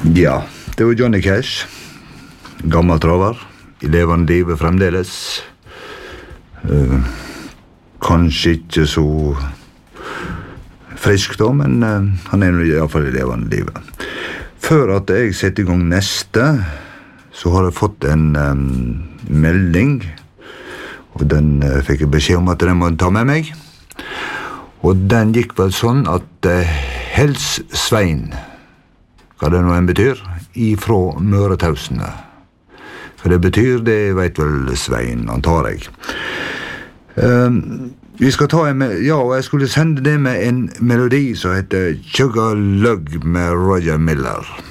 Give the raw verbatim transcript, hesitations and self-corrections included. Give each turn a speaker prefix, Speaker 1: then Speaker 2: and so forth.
Speaker 1: Ja, det var Johnny Cash. Gammel traver. I levende livet fremdeles. Uh, kanskje ikke så frisk da, men uh, han er i hvert fall i levende livet. Før at jeg setter i gang neste, så har jeg fått en um, melding, og den uh, fikk jeg beskjed om at den må ta med meg. Og den gikk vel sånn at uh, Hels Svein, hva det nå en betyr, ifra Møretausene. For det betyr, det vet vel Svein, antar jeg. Um, vi skal ta en, ja, og jeg skulle sende det med en melodi som heter Sugar Lug med Roger Miller.